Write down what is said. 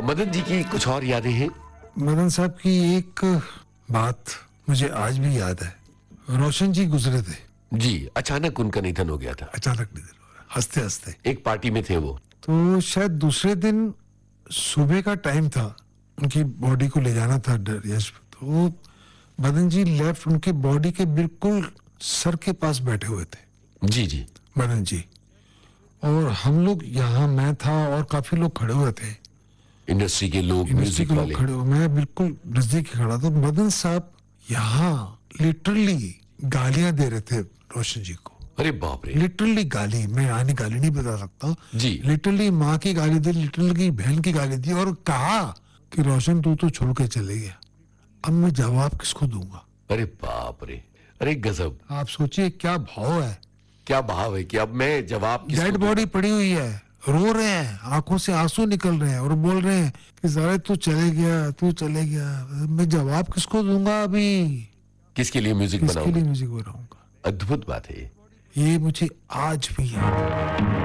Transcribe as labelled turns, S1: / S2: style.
S1: मदन जी की कुछ और यादें हैं?
S2: मदन साहब की एक बात मुझे आज भी याद है। रोशन जी गुजरे थे
S1: जी, अचानक उनका निधन हो गया था।
S2: अचानक निधन हो गया, हंसते हंसते।
S1: एक पार्टी में थे वो।
S2: तो शायद दूसरे दिन सुबह का टाइम था, उनकी बॉडी को ले जाना था यश। तो मदन जी लेफ्ट उनकी बॉडी के बिल्कुल सर के पास बैठे हुए थे।
S1: जी जी।
S2: मदन जी और हम लोग यहाँ, मैं था और काफी लोग खड़े हुए थे,
S1: इंडस्ट्री के लोग,
S2: इंडस्ट्री
S1: म्यूजिक
S2: के लोग
S1: वाले।
S2: खड़े हुए। मैं बिल्कुल नजदीक ही खड़ा था। मदन साहब यहाँ लिटरली गालियां दे रहे थे रोशन जी को।
S1: अरे बाप रे।
S2: लिटरली गाली, मैं आने गाली नहीं बता सकता
S1: जी।
S2: लिटरली माँ की गाली दी, लिटरली बहन की गाली दी और कहा कि रोशन तू तो छोड़ के चले गया, अब मैं जवाब किसको दूंगा।
S1: अरे बाप रे, अरे गजब।
S2: आप सोचिए क्या भाव है,
S1: क्या भाव है कि अब मैं जवाब किसको
S2: डेड
S1: दूं?
S2: बॉडी पड़ी हुई है, रो रहे हैं, आंखों से आंसू निकल रहे हैं और बोल रहे हैं कि सारे तू चले गया, तू चले गया, मैं जवाब किसको दूंगा, अभी
S1: किसके लिए म्यूजिक
S2: किसके
S1: बनाऊंगा?
S2: लिए म्यूजिक बनाऊंगा।
S1: अद्भुत बात है ये।
S2: ये मुझे आज भी याद है।